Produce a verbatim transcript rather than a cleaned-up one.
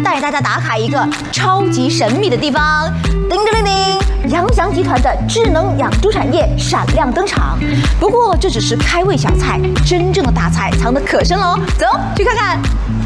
带大家打卡一个超级神秘的地方。叮叮铃铃，杨翔集团的智能养猪产业闪亮登场。不过这只是开胃小菜，真正的大菜藏得可深喽。走去看看。